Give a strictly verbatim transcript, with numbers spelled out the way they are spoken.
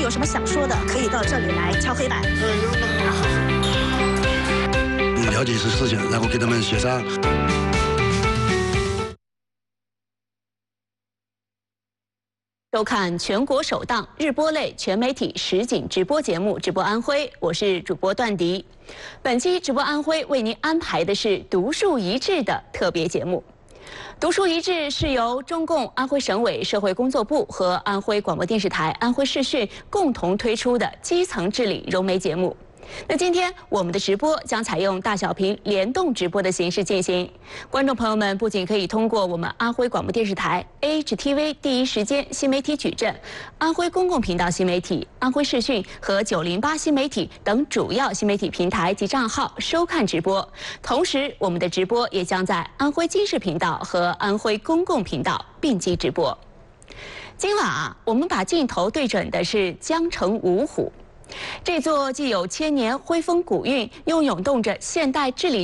有什么想说的，可以到这里来敲黑板。 了解一些事情，然后给他们协商。 收看全国首档日播类全媒体实景直播节目《直播安徽》，我是主播段迪。本期《直播安徽》为您安排的是独树一帜的特别节目。独树一帜是由中共安徽省委社会工作部和安徽广播电视台安徽视讯共同推出的基层治理融媒节目。那今天我们的直播将采用大小屏联动直播的形式进行，观众朋友们不仅可以通过我们安徽广播电视台 A H T V 第一时间新媒体矩阵、安徽公共频道新媒体、安徽视讯和九零八新媒体等主要新媒体平台及账号收看直播，同时我们的直播也将在安徽经视频道和安徽公共频道并机直播。今晚啊，我们把镜头对准的是江城芜湖。这座既有千年徽风古韵，又涌动着现代治理